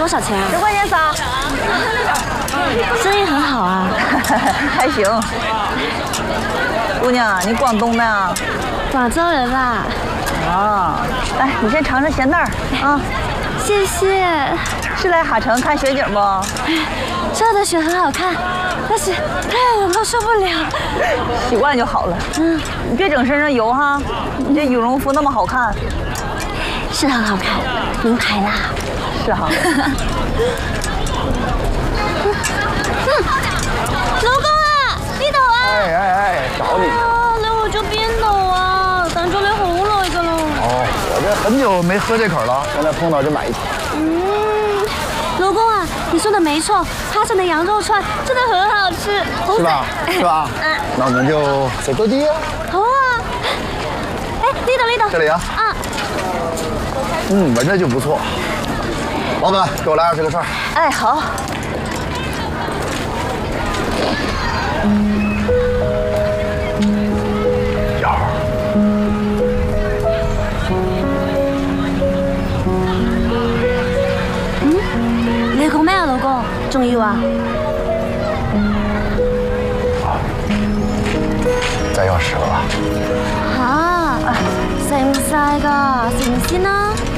多少钱啊 ？10块钱仨。 生意很好啊。 还行。姑娘，你广东的啊？ 广州人啦。 啊，来，你先尝尝咸蛋儿啊。 谢谢。 是来哈城看雪景不？ 这儿的雪很好看，但是太冷了，受不了。 习惯就好了。你别整身上油哈，你这羽绒服那么好看。 是很好看，名牌啦。 是哈。 老公啊，呢度啊！ 哎，找你。 你去咗邊度啊？等咗你好耐噶啦。 哦，我这很久没喝这口了，现在碰到就买一瓶。 老公啊，你说的没错，哈城的羊肉串真的很好吃， 是吧？是吧？那我们就走各地啊。 好啊。哎，呢度。 这里啊。 啊。 闻着就不错。老板，给我来20个串。 哎，好。 腰。 你講咩啊，老公？仲要啊？ 再要10個吧。 嚇，食唔晒㗎，食唔先啦。